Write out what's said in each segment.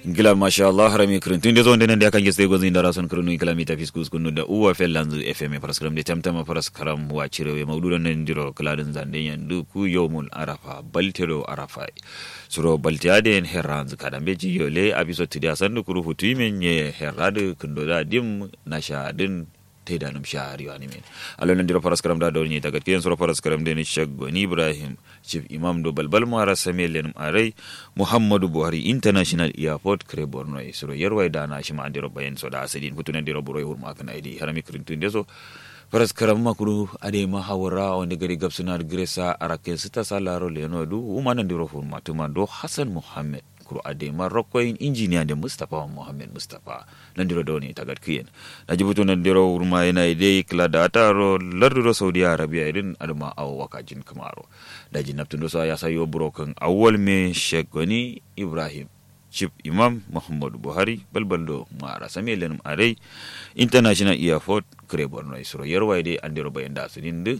Gila mashallah harami krintun de zonde nan de kan geste gozin da rason krunu kilomita fiskus kunu da uwa fellanzu fm paraskram de tamtama paraskram wa cirewe maududan nan diro kladin zande yandu ku yawmul arafa baltero arafa suro baltiade en herranzu kadambe jiyole abiso tidia sandu kuru hutu men ye herrade kundo da dim nashadin taidanum shahari wani men alon diro paraskram da dawni tagat ken suro paraskram de ni shaggoni ibrahim chief imam do balbal mara samelen arai muhammadu buhari international airport kre borno suro yerway dana shima andiro bayen so da asidin hutunan diro boroy hurma kan aidi harami krintun deso paraskram makuru ade mahawara on de gari gabsuna gresa arake sita salaro leno du umanan diro hurma tuma do hasan muhammad kuro ade marokkoin engineer de mustafa muhammad mustafa nandiro doni tagat kiyen najibuto nandiro urma ina ide kla data ro lardo saudi arabia idin aduma aw wakajin kamaro daji naptundo so ya sayo broken awwal me shekoni ibrahim chief imam muhammad buhari balbaldo mara samelen are international airport krebor no isro yerwa ide andiro bayenda suninde.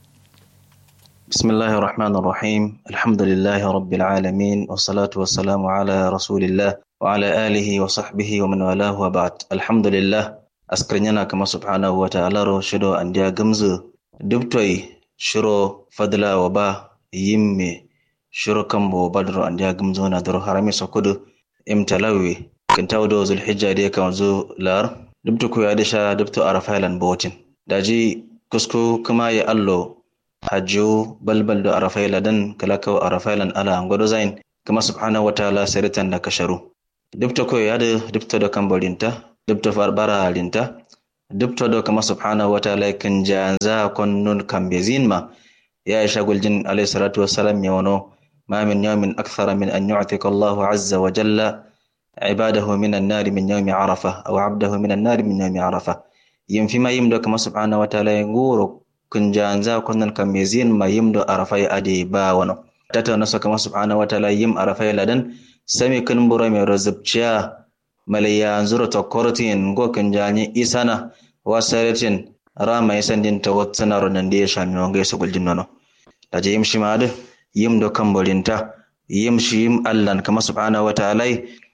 بسم الله الرحمن الرحيم الحمد لله رب العالمين والصلاة والسلام على رسول الله وعلى آله وصحبه ومن والاه وبعد الحمد لله أسكرنينا كما سبحانه وتعالى شدو أنديا غمز دبتوي شرو فضلا وبا يمي شرو كمبو بدر أنديا غمزونا درو حرامي سكودو امتلاوي كنتاو دو ذو الحجة دي كمزو لار دبتو كويادشا دبتو أرفايلان بوتين داجي كسكو كما يألو hajju balbal do arafaila dan kalakaw arafailan ala ngodo zain kama subhanahu wa ta'ala saritan da kasharu dubto ko yade dubto do kambolinta dubto farbara linta dubto do kama subhanahu wa ta'ala kan janza konnun kambezin ma ya shagul jin alayhi salatu wassalam yawono ma min yawmin akthara min an yu'tika Allahu azza wa jalla ibadahu min an-nar min yawmi arafa aw 'abdahu min an-nar min yawmi arafa yimfi ma yimdo kama subhanahu wa ta'ala nguro kunjanza kunnan kamezin ma yimdo arafai ade ba wano tata naso kama subhanahu wa ta'ala yim arafai ladan sami kun buro me rozubciya malaya zuro to kortin go kunjani isana wasaratin rama isandin tawatsana ronan de shami ngai su guljin nono daje yim shimade yimdo kambolinta yim shim allan kama subhanahu wa ta'ala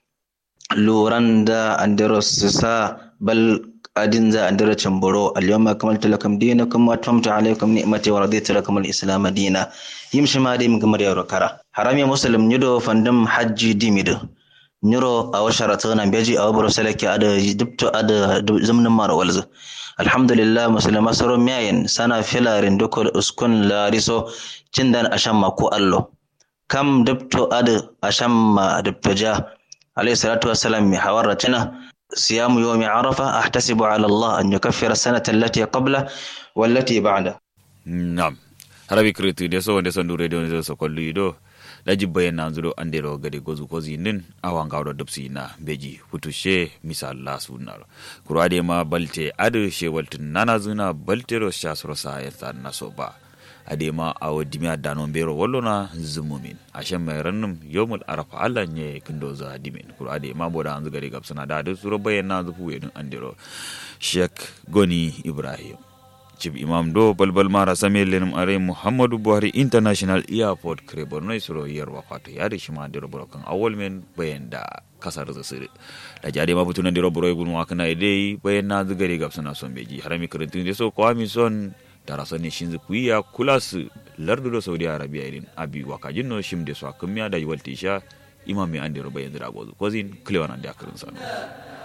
luranda andero sisa bal adin za andira chamboro al-yawma akmaltu lakum dinakum wa atmamtu alaykum ni'mati wa raditu lakum al-islam dina yimshi ma dim gamar yaro kara harami muslim nyudo fandam hajji dimido nyuro aw sharatuna beji aw buru salaki ada dubto ada zamnin mar walzu alhamdulillah muslima saro miyen sana filarin dokol uskun lariso cindan ashamma ko allo kam dubto ada ashamma dubto ja alayhi salatu wassalam mi hawarratina صيام يوم عرفة أحتسب على الله أن يكفر السنة التي قبله والتي بعده. نعم. هربي كريتو ديسو وديسو ندور ديسو كله يدو. Daji bayan nanzuro andero gade gozu kozi nin awan gawdo dopsi na beji futushe misal la sunar kurade ma balte adu she waltin nana zuna baltero shasro sa yata nasoba adema awo dimya danon bero wallona zumumin ashen mai rannum yawmul arafa Allah ne kindo za dimin kurade ma boda an zugare gabsana da suro bayan na zufu yedin andero Sheikh Goni Ibrahim chief imam do balbal mara samelen are Muhammadu Buhari international airport kreborno suro yerwa fato yari shima andero brokan awol men bayan da kasar zasire da jade ma butunan dero boroy gun wakana idai bayan na zugare gabsana son beji harami karantun deso ko amison darasani shinzu kuya kulasu lardudo saudi arabia irin abi wakajinno shimde so akamya da yawaltisha imami ande roba yanzu ragozu kozin klewana da akarin sano